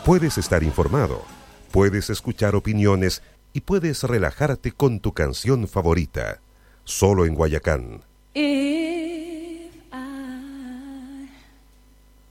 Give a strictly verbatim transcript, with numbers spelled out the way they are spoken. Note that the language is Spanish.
Puedes estar informado, puedes escuchar opiniones y puedes relajarte con tu canción favorita. Solo en Guayacán. Eh.